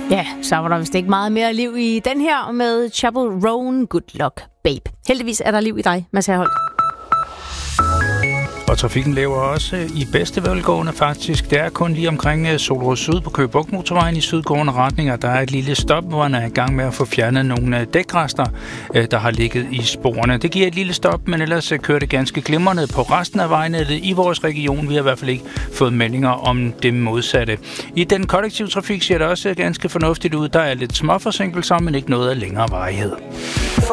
Ja, så var der vist ikke meget mere liv i den her med Chapel Roan, Good Luck Babe. Heldigvis er der liv i dig, Mads Herholdt. Og trafikken lever også i bedste velgående faktisk. Det er kun lige omkring Solrød Syd på Køge Bugt Motorvejen i sydgående retninger. Der er et lille stop, hvor man er i gang med at få fjernet nogle dækrester, der har ligget i sporene. Det giver et lille stop, men ellers kører det ganske glimrende på resten af vejnettet i vores region. Vi har i hvert fald ikke fået meldinger om det modsatte. I den kollektive trafik ser det også ganske fornuftigt ud. Der er lidt små forsinkelser, men ikke noget af længere varighed.